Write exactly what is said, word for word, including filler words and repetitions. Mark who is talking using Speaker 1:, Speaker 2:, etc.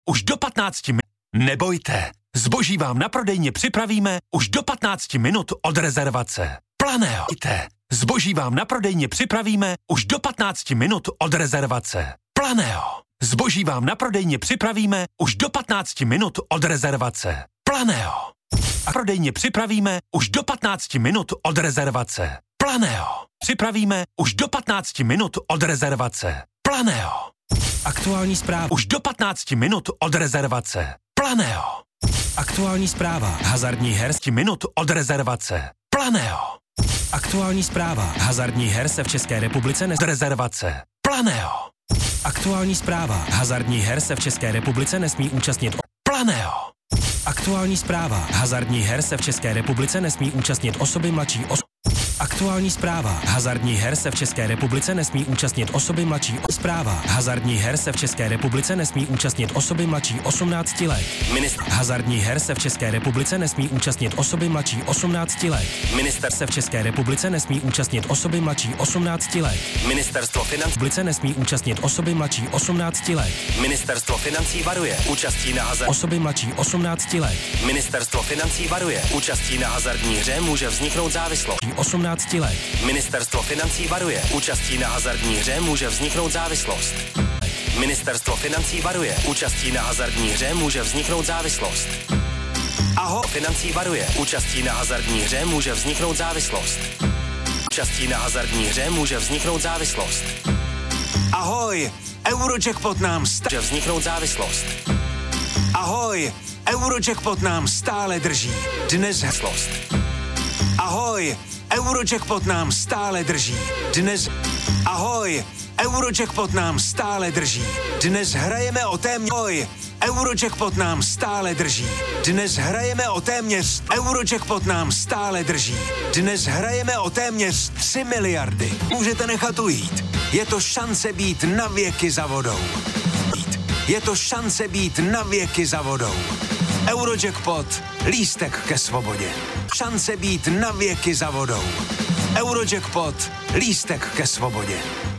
Speaker 1: už do patnácti minut. Nebojte, zboží vám na prodejně připravíme už do patnácti minut od rezervace. Planeo. Zboží vám na prodejně připravíme už do patnácti minut od rezervace. Planeo. Zboží vám na prodejně připravíme už do patnácti minut od rezervace. Planeo. A prodejně připravíme už do patnácti minut od rezervace. Planeo. Připravíme už do patnácti minut od rezervace. Planeo.
Speaker 2: Aktuální zpráva.
Speaker 1: Už do patnácti minut od rezervace. Planeo.
Speaker 2: Aktuální zpráva. Hazardní her.
Speaker 1: minut od rezervace. Planeo.
Speaker 2: Aktuální zpráva. Hazardní her se v České republice nes...
Speaker 1: rezervace. Planeo.
Speaker 2: Aktuální zpráva. Hazardní her se v České republice nesmí účastnit...
Speaker 1: Planeo.
Speaker 2: Aktuální zpráva. Hazardní her se v České republice nesmí účastnit osoby mladší os... Aktuální zpráva. Hazardní her se v České republice nesmí účastnit osoby mladší os... Zpráva. Hazardní her se v České republice nesmí účastnit osoby mladší osmnácti let.
Speaker 3: Ministr.
Speaker 2: Hazardní her se v České republice nesmí účastnit osoby mladší osmnácti let.
Speaker 3: Minister
Speaker 2: se v České republice nesmí účastnit osoby mladší osmnácti let.
Speaker 3: Ministerstvo financí
Speaker 2: republice nesmí účastnit osoby mladší osmnácti let.
Speaker 3: Ministerstvo financí varuje účastí na hazard.
Speaker 2: Osoby mladší osmnácti let.
Speaker 3: Ministerstvo financí varuje účastí na hazardní hře může vzniknout závislost.
Speaker 2: osmnácti let.
Speaker 3: Ministerstvo financí varuje účastí na hazardní hře může vzniknout závislost. Ministerstvo financí varuje účastí na hazardní hře může vzniknout závislost. Aho, financí varuje účastí na hazardní hře může vzniknout závislost. Účastí na hazardní hře může vzniknout závislost.
Speaker 4: Ahoj, Eurojackpot nám stále
Speaker 3: vzniknout závislost.
Speaker 4: Ahoj, Eurojackpot nám stále drží. Dnes
Speaker 3: heslost.
Speaker 4: Ahoj, Eurojackpot nám stále drží. Dnes Ahoj, Eurojackpot nám stále drží. Dnes hrajeme o téměř Ahoj, Eurojackpot nám stále drží. Dnes hrajeme o téměř Eurojackpot nám stále drží. Dnes hrajeme o téměř tři miliardy. Můžete nechat ujít. Je to šance být na věky za vodou. Je to šance být na věky za vodou. Eurojackpot, lístek ke svobodě. Šance být na věky za vodou. Eurojackpot, lístek ke svobodě.